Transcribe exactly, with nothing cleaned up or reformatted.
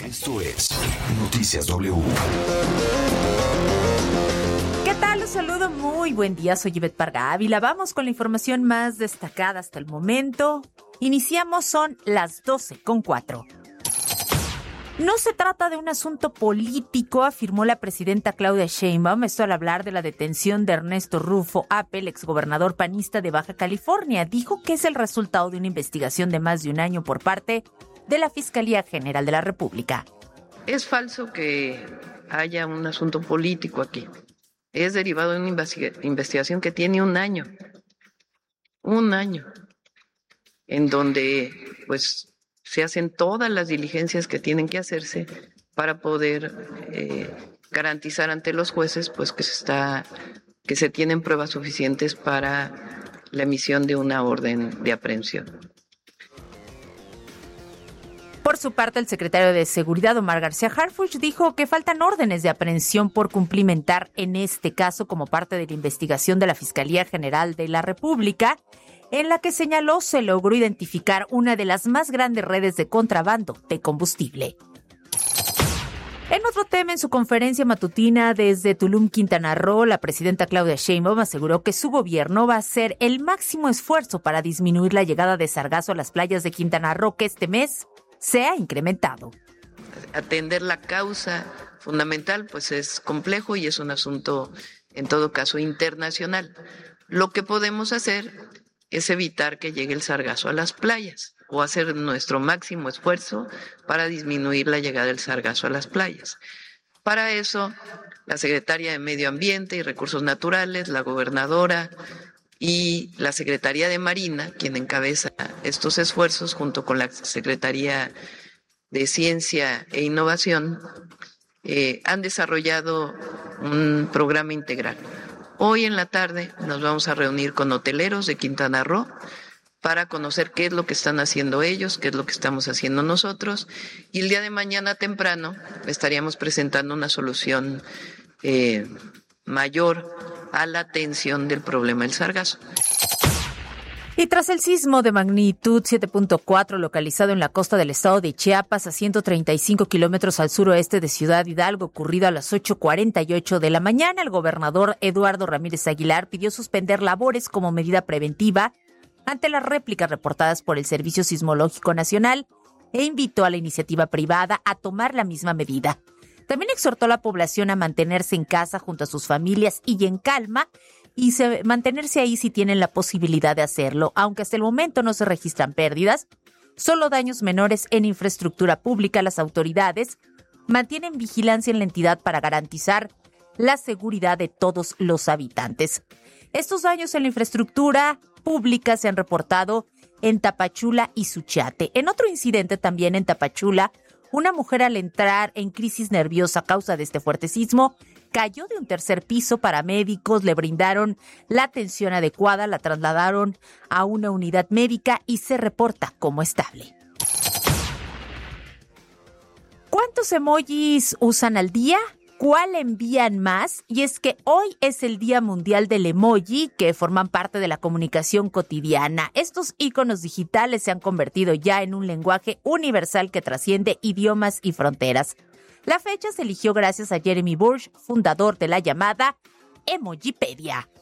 Esto es Noticias W. ¿Qué tal? Los saludo, muy buen día, soy Ivette Parga Ávila. Vamos con la información más destacada hasta el momento. Iniciamos, son las doce con cuatro. No se trata de un asunto político, afirmó la presidenta Claudia Sheinbaum, esto al hablar de la detención de Ernesto Rufo Apel, exgobernador panista de Baja California. Dijo que es el resultado de una investigación de más de un año por parte de la Fiscalía General de la República. Es falso que haya un asunto político aquí. Es derivado de una investigación que tiene un año, un año, en donde pues se hacen todas las diligencias que tienen que hacerse para poder eh, garantizar ante los jueces pues que se está, que se tienen pruebas suficientes para la emisión de una orden de aprehensión. Por su parte, el secretario de Seguridad, Omar García Harfuch, dijo que faltan órdenes de aprehensión por cumplimentar en este caso como parte de la investigación de la Fiscalía General de la República, en la que señaló se logró identificar una de las más grandes redes de contrabando de combustible. En otro tema, en su conferencia matutina desde Tulum, Quintana Roo, la presidenta Claudia Sheinbaum aseguró que su gobierno va a hacer el máximo esfuerzo para disminuir la llegada de sargazo a las playas de Quintana Roo, que este mes se ha incrementado. Atender la causa fundamental pues es complejo y es un asunto en todo caso internacional. Lo que podemos hacer es evitar que llegue el sargazo a las playas o hacer nuestro máximo esfuerzo para disminuir la llegada del sargazo a las playas. Para eso, la Secretaría de Medio Ambiente y Recursos Naturales, la gobernadora y la Secretaría de Marina, quien encabeza estos esfuerzos junto con la Secretaría de Ciencia e Innovación, eh, han desarrollado un programa integral. Hoy en la tarde nos vamos a reunir con hoteleros de Quintana Roo para conocer qué es lo que están haciendo ellos, qué es lo que estamos haciendo nosotros, y el día de mañana temprano estaríamos presentando una solución eh, mayor a la atención del problema del sargazo. Y tras el sismo de magnitud siete punto cuatro localizado en la costa del estado de Chiapas a ciento treinta y cinco kilómetros al suroeste de Ciudad Hidalgo, ocurrido a las ocho cuarenta y ocho de la mañana, el gobernador Eduardo Ramírez Aguilar pidió suspender labores como medida preventiva ante las réplicas reportadas por el Servicio Sismológico Nacional e invitó a la iniciativa privada a tomar la misma medida. También exhortó a la población a mantenerse en casa junto a sus familias y en calma y se, mantenerse ahí si tienen la posibilidad de hacerlo, aunque hasta el momento no se registran pérdidas, solo daños menores en infraestructura pública. Las autoridades mantienen vigilancia en la entidad para garantizar la seguridad de todos los habitantes. Estos daños en la infraestructura pública se han reportado en Tapachula y Suchiate. En otro incidente también en Tapachula, una mujer al entrar en crisis nerviosa a causa de este fuerte sismo cayó de un tercer piso. Paramédicos le brindaron la atención adecuada, la trasladaron a una unidad médica y se reporta como estable. ¿Cuántos emojis usan al día? ¿Cuál envían más? Y es que hoy es el Día Mundial del Emoji, que forman parte de la comunicación cotidiana. Estos íconos digitales se han convertido ya en un lenguaje universal que trasciende idiomas y fronteras. La fecha se eligió gracias a Jeremy Burch, fundador de la llamada Emojipedia.